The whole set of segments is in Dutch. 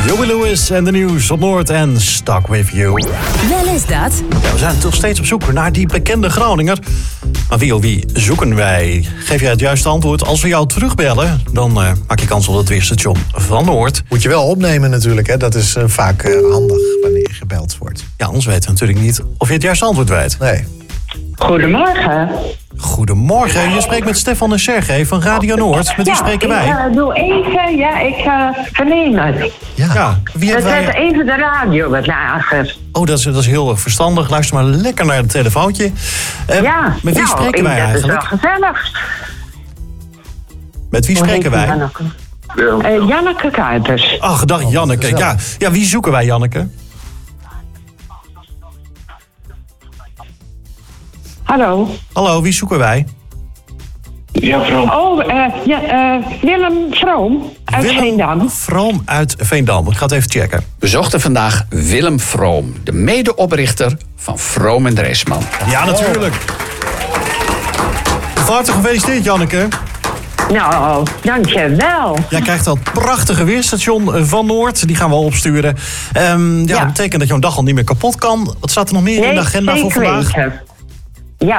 Joey Lewis en de nieuws op Noord en Stuck With You. Wel is dat. Ja, we zijn toch steeds op zoek naar die bekende Groninger. Maar wie zoeken wij? Geef jij het juiste antwoord? Als we jou terugbellen, dan maak je kans op het weerstation van Noord. Moet je wel opnemen natuurlijk, hè? Dat is vaak handig wanneer je gebeld wordt. Ja, anders weten we natuurlijk niet of je het juiste antwoord weet. Nee. Goedemorgen. Goedemorgen, je spreekt met Stefan en Sergej van Radio Noord. Met wie spreken wij? Ik doe even, ik verneem het. Ja, wie Het hebben wij? zet even de radio wat lager. Oh, dat is heel verstandig. Luister maar lekker naar het telefoontje. Ja, Met wie spreken wij eigenlijk? Dat is wel gezellig. Met wie spreken wij? Janneke Kuipers. Ach, dag Janneke. Ja, wie zoeken wij, Janneke? Hallo, wie zoeken wij? Ja, Vroom. Willem Vroom uit Veendam. Willem Vroom uit Veendam. Ik ga het even checken. We zochten vandaag Willem Vroom, de medeoprichter van Vroom en Dreesman. Ja, natuurlijk. Van harte gefeliciteerd, Janneke. Nou, dankjewel. Jij krijgt dat prachtige weerstation van Noord. Die gaan we opsturen. Dat betekent dat jouw dag al niet meer kapot kan. Wat staat er nog meer in de agenda voor vandaag? Weten. Ja.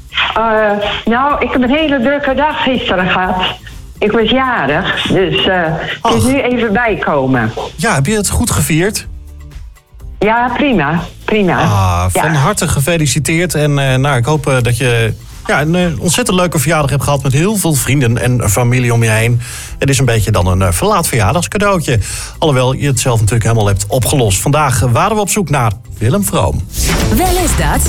Ik heb een hele drukke dag gisteren gehad. Ik was jarig, dus het is nu even bijkomen. Ja, heb je het goed gevierd? Ja, prima. Van harte gefeliciteerd. En ik hoop dat je een ontzettend leuke verjaardag hebt gehad met heel veel vrienden en familie om je heen. Het is een beetje dan een verlaat verjaardagscadeautje. Alhoewel je het zelf natuurlijk helemaal hebt opgelost. Vandaag waren we op zoek naar Willem Vroom. Wel is dat.